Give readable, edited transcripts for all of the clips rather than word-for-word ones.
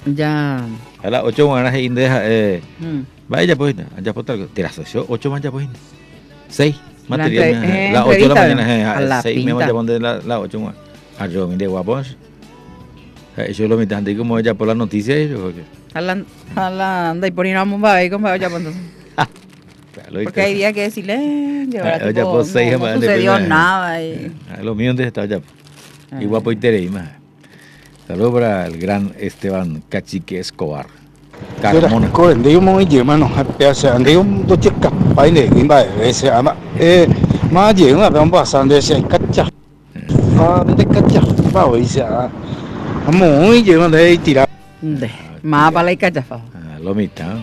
Ya. A las 8 ganas de indeja, Mm. vaya pues, ya por tal, te las 8 más ya pues, 6 La material, las 8 de la entrevista mañana, a la 6 me pinta. ya poner las 8 más. A yo mire guapos. Eso lo metan de como ella por las noticias, Anda y por ir a Mumbai, compa, ya pues entonces. Porque hay días que decirle, llevar ya tipo, pues 6 no sucedió nada. Y... Lo mío donde está ya. Y guapo y tereima. Saludos para el gran Esteban Cacique Escobar. Carmona. Digo muy hermano, digo dos chicas, para ir en ese ama, más llega vamos pasando ese cacha, de cacha, para irse a muy llega de tirar. Más para la cacha, lo mitad.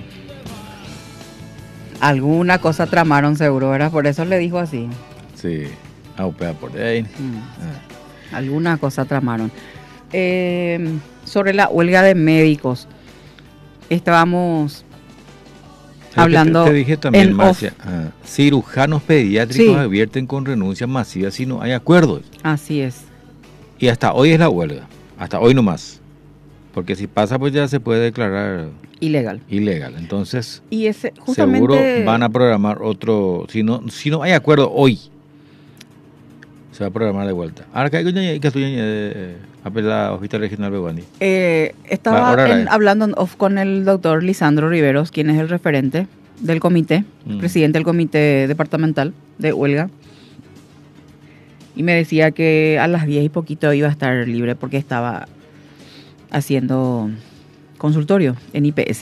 Alguna cosa tramaron seguro, ¿verdad? Por eso le dijo así. Sí, por ahí. Alguna cosa tramaron. Sobre la huelga de médicos, estábamos hablando. Te dije también, Marcia, cirujanos pediátricos advierten con renuncia masiva si no hay acuerdos. Así es. Y hasta hoy es la huelga, hasta hoy nomás. Porque si pasa, pues ya se puede declarar ilegal. Entonces, y ese, justamente, seguro van a programar otro. Si no hay acuerdo hoy, se va a programar de vuelta. Ahora que hay la Hospital Regional Beguani. Estaba hablando con el doctor Lisandro Riveros, quien es el referente del comité, presidente del comité departamental de huelga. Y me decía que a las 10 y poquito iba a estar libre porque estaba haciendo consultorio en IPS.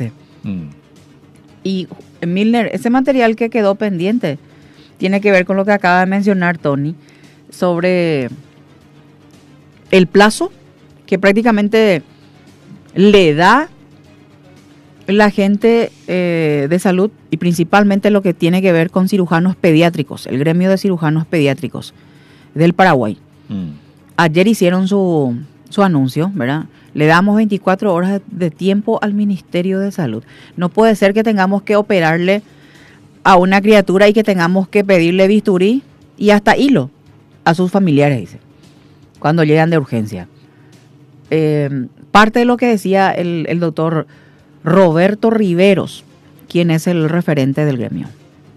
Y Milner, ese material que quedó pendiente tiene que ver con lo que acaba de mencionar Tony sobre el plazo que prácticamente le da la gente de salud y principalmente lo que tiene que ver con cirujanos pediátricos, el gremio de cirujanos pediátricos del Paraguay. Ayer hicieron su anuncio, ¿verdad? Le damos 24 horas de tiempo al Ministerio de Salud. No puede ser que tengamos que operarle a una criatura y que tengamos que pedirle bisturí y hasta hilo a sus familiares, dice, cuando llegan de urgencia. Parte de lo que decía el doctor Roberto Riveros, quien es el referente del gremio.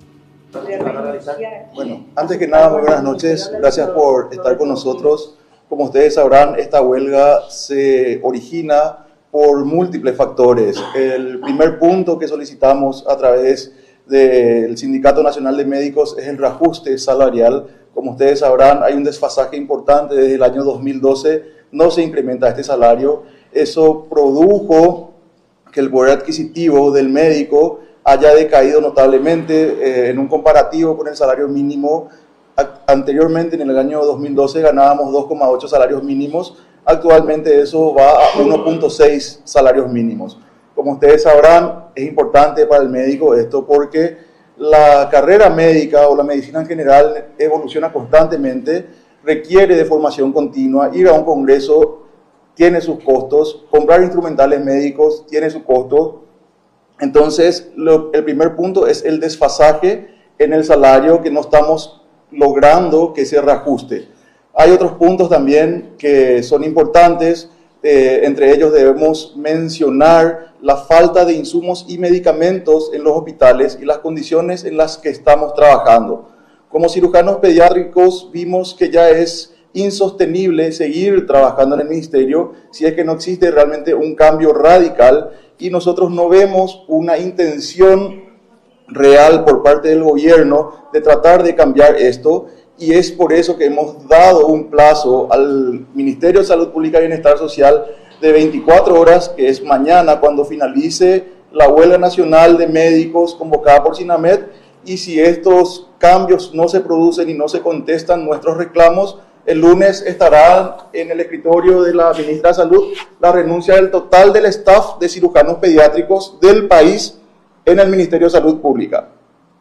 Bueno, antes que nada, muy buenas noches. Gracias por estar con nosotros. Como ustedes sabrán, esta huelga se origina por múltiples factores. El primer punto que solicitamos a través del Sindicato Nacional de Médicos es el reajuste salarial. Como ustedes sabrán, hay un desfasaje importante desde el año 2012, no se incrementa este salario. Eso produjo que el poder adquisitivo del médico haya decaído notablemente en un comparativo con el salario mínimo. Anteriormente, en el año 2012, ganábamos 2,8 salarios mínimos. Actualmente eso va a 1,6 salarios mínimos. Como ustedes sabrán, es importante para el médico esto porque la carrera médica o la medicina en general evoluciona constantemente, requiere de formación continua. Ir a un congreso tiene sus costos, comprar instrumentales médicos tiene su costo. Entonces, el primer punto es el desfasaje en el salario que no estamos logrando que se reajuste. Hay otros puntos también que son importantes, entre ellos debemos mencionar la falta de insumos y medicamentos en los hospitales y las condiciones en las que estamos trabajando. Como cirujanos pediátricos vimos que ya es insostenible seguir trabajando en el ministerio si es que no existe realmente un cambio radical y nosotros no vemos una intención real por parte del gobierno de tratar de cambiar esto y es por eso que hemos dado un plazo al Ministerio de Salud Pública y Bienestar Social de 24 horas, que es mañana cuando finalice la huelga nacional de médicos convocada por SINAMED y si estos cambios no se producen y no se contestan nuestros reclamos, el lunes estará en el escritorio de la ministra de Salud la renuncia del total del staff de cirujanos pediátricos del país en el Ministerio de Salud Pública.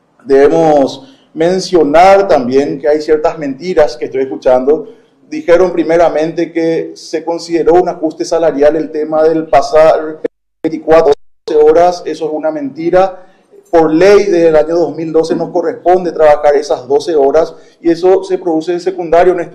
Debemos mencionar también que hay ciertas mentiras que estoy escuchando. Dijeron primeramente que se consideró un ajuste salarial el tema del pasar 24 horas. Eso es una mentira. Por ley desde el año 2012 nos corresponde trabajar esas 12 horas y eso se produce en secundario en